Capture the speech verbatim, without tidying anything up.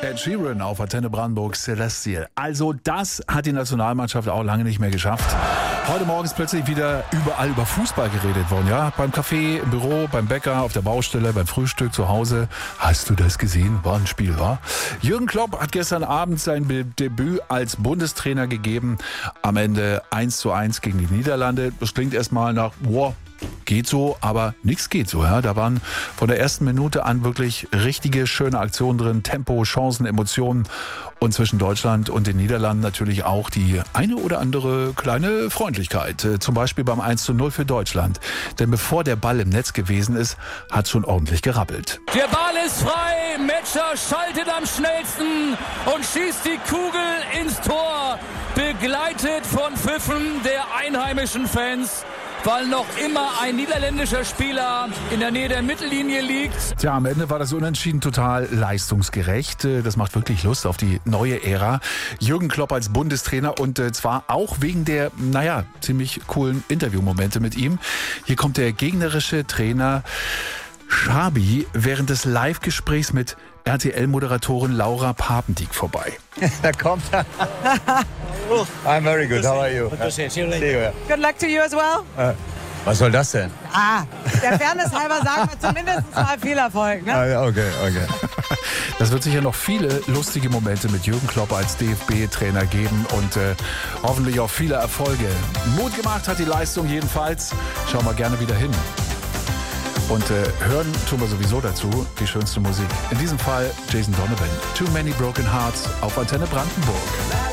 Ed Sheeran auf Antenne Brandenburg Celestial. Also das hat die Nationalmannschaft auch lange nicht mehr geschafft. Heute Morgen ist plötzlich wieder überall über Fußball geredet worden. Ja, beim Café, im Büro, beim Bäcker, auf der Baustelle, beim Frühstück zu Hause. Hast du das gesehen? War ein Spiel, wa? Jürgen Klopp hat gestern Abend sein Debüt als Bundestrainer gegeben. Am Ende eins zu eins gegen die Niederlande. Das klingt erstmal nach, wow, geht so, aber nichts geht so. Ja? Da waren von der ersten Minute an wirklich richtige, schöne Aktionen drin. Tempo, Chancen, Emotionen. Und zwischen Deutschland und den Niederlanden natürlich auch die eine oder andere kleine Freundlichkeit. Zum Beispiel beim eins zu null für Deutschland. Denn bevor der Ball im Netz gewesen ist, hat schon ordentlich gerappelt. Der Ball ist frei. Metscher schaltet am schnellsten und schießt die Kugel ins Tor. Begleitet von Pfiffen der einheimischen Fans, weil noch immer ein niederländischer Spieler in der Nähe der Mittellinie liegt. Tja, am Ende war das Unentschieden total leistungsgerecht. Das macht wirklich Lust auf die neue Ära. Jürgen Klopp als Bundestrainer und zwar auch wegen der, naja, ziemlich coolen Interviewmomente mit ihm. Hier kommt der gegnerische Trainer Xabi während des Live-Gesprächs mit R T L-Moderatorin Laura Papendiek vorbei. Da kommt er. I'm very good. How are you? See you later. See you. Good luck to you as well. Äh, was soll das denn? Ah, der Fairness halber sagen wir zumindest mal viel Erfolg. Ne? Ah, okay, okay. Das wird sicher noch viele lustige Momente mit Jürgen Klopp als D F B-Trainer geben und äh, hoffentlich auch viele Erfolge. Mut gemacht hat die Leistung jedenfalls. Schauen wir gerne wieder hin. Und äh, hören tun wir sowieso dazu die schönste Musik. In diesem Fall Jason Donovan. Too Many Broken Hearts auf Antenne Brandenburg.